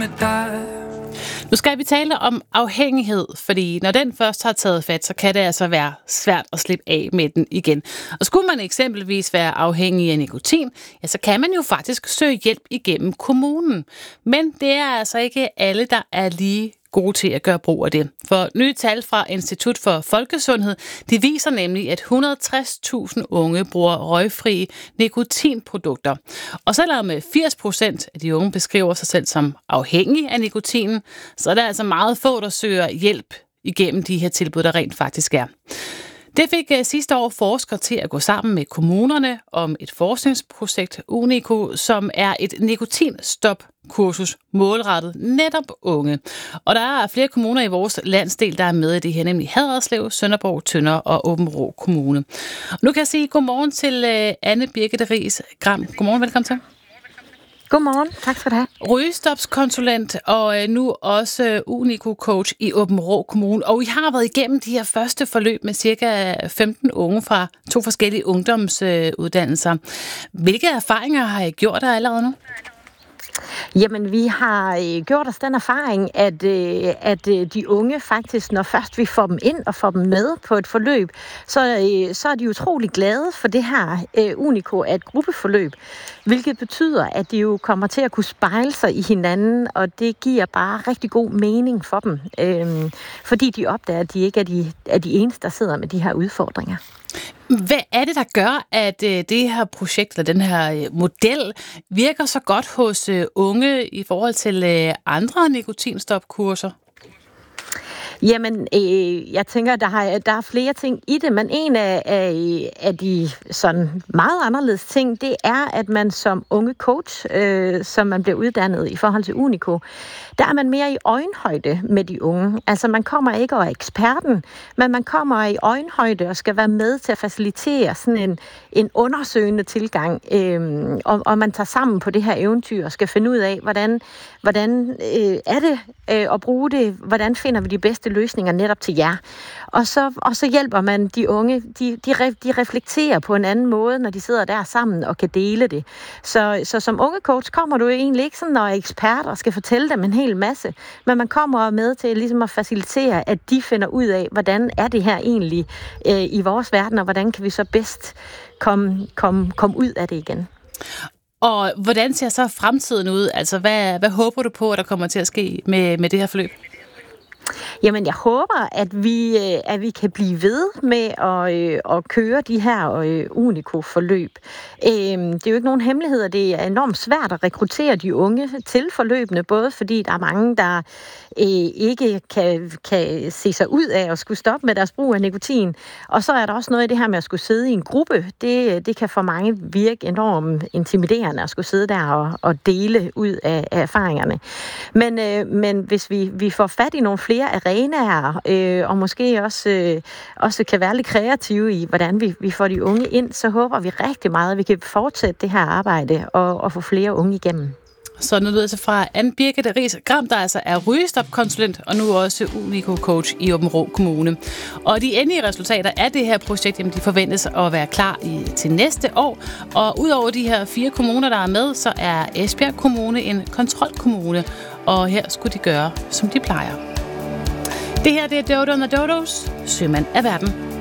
med dig. Nu skal vi tale om afhængighed, fordi når den først har taget fat, så kan det altså være svært at slippe af med den igen. Og skulle man eksempelvis være afhængig af nikotin, ja, så kan man jo faktisk søge hjælp igennem kommunen. Men det er altså ikke alle, der er lige gode til at gøre brug af det. For nye tal fra Institut for Folkesundhed, de viser nemlig, at 160.000 unge bruger røgfrie nikotinprodukter. Og selvom 80% af de unge beskriver sig selv som afhængige af nikotinen, så er der altså meget få, der søger hjælp igennem de her tilbud, der rent faktisk er. Det fik sidste år forskere til at gå sammen med kommunerne om et forskningsprojekt Unico, som er et nikotinstop-kursus målrettet netop unge. Og der er flere kommuner i vores landsdel, der er med i det her, nemlig Haderslev, Sønderborg, Tønder og Aabenraa Kommune. Nu kan jeg sige godmorgen til Anne Birgitte Riis Gram. Godmorgen, velkommen til. Godmorgen, tak skal du have. Rygestopskonsulent og nu også Unico-coach i Aabenraa Kommune. Og I har været igennem de her første forløb med cirka 15 unge fra 2 forskellige ungdomsuddannelser. Hvilke erfaringer har I gjort der allerede nu? Jamen, vi har gjort os den erfaring, at de unge faktisk, når først vi får dem ind og får dem med på et forløb, så er de utrolig glade for det her Unico af et gruppeforløb, hvilket betyder, at de jo kommer til at kunne spejle sig i hinanden, og det giver bare rigtig god mening for dem, fordi de opdager, at de ikke er de eneste, der sidder med de her udfordringer. Hvad er det, der gør, at det her projekt, eller den her model, virker så godt hos unge i forhold til andre nikotinstopkurser? Jamen, jeg tænker, der er flere ting i det, men en af de sådan meget anderledes ting, det er, at man som unge coach, som man bliver uddannet i forhold til Unico, der er man mere i øjenhøjde med de unge. Altså, man kommer ikke og er eksperten, men man kommer i øjenhøjde og skal være med til at facilitere sådan en undersøgende tilgang, og man tager sammen på det her eventyr og skal finde ud af, hvordan er det at bruge det, hvordan finder vi de bedste løsninger netop til jer. Og så hjælper man de unge, de reflekterer på en anden måde, når de sidder der sammen og kan dele det. Så som unge coach kommer du egentlig ikke sådan, når jeg er ekspert og skal fortælle dem en hel masse, men man kommer med til ligesom at facilitere, at de finder ud af, hvordan er det her egentlig i vores verden, og hvordan kan vi så bedst komme ud af det igen. Og hvordan ser så fremtiden ud? Altså, hvad håber du på, at der kommer til at ske med det her forløb? Jamen, jeg håber, at vi kan blive ved med at køre de her Unico-forløb. Det er jo ikke nogen hemmelighed, at det er enormt svært at rekruttere de unge til forløbene, både fordi der er mange, der ikke kan se sig ud af at skulle stoppe med deres brug af nikotin, og så er der også noget i det her med at skulle sidde i en gruppe. Det kan for mange virke enormt intimiderende at skulle sidde der og dele ud af erfaringerne. Men hvis vi får fat i nogle flere arenaer, og måske også kan være lidt kreative i, hvordan vi får de unge ind, så håber vi rigtig meget, at vi kan fortsætte det her arbejde og få flere unge igennem. Så nu lyder det fra Anne Birgitte Riis Gram, der altså er rygestopkonsulent og nu også Unico-coach i Aabenraa Kommune. Og de endelige resultater af det her projekt, jamen, de forventes at være klar til næste år. Og udover de her 4 kommuner, der er med, så er Esbjerg Kommune en kontrolkommune, og her skulle de gøre, som de plejer. Det her, det er Dodo and the Dodos, sømand af verden.